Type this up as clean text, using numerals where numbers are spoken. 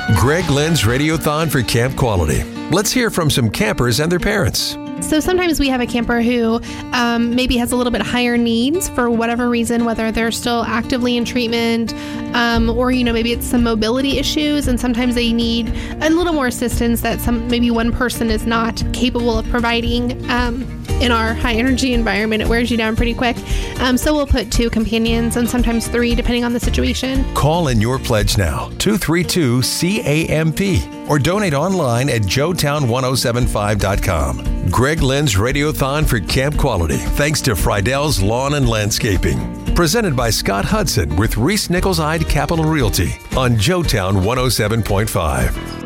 Greg Lynn's Radiothon for Camp Quality. Let's hear from some campers and their parents. So sometimes we have a camper who maybe has a little bit higher needs for whatever reason, whether they're still actively in treatment or, maybe it's some mobility issues, and sometimes they need a little more assistance that maybe one person is not capable of providing. In our high energy environment, it wears you down pretty quick. So we'll put 2 companions and sometimes 3, depending on the situation. Call in your pledge now, 232-CAMP, or donate online at joetown1075.com. Greg Lynn's Radiothon for Camp Quality, thanks to Friedell's Lawn and Landscaping. Presented by Scott Hudson with Reese Nichols-Hyde Capital Realty on Joetown 107.5.